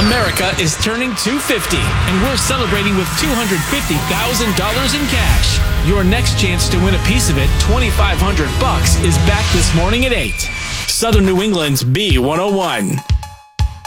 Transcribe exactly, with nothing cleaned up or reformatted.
America is turning two hundred fifty, and we're celebrating with two hundred fifty thousand dollars in cash. Your next chance to win a piece of it, twenty-five hundred bucks, is back this morning at eight. Southern New England's B one oh one.